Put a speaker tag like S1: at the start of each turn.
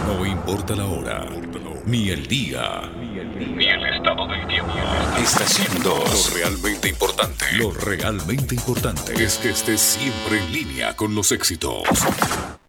S1: No importa la hora, ni el día, ni el estado del tiempo. Estación 2. Lo realmente importante es que estés siempre en línea con los éxitos.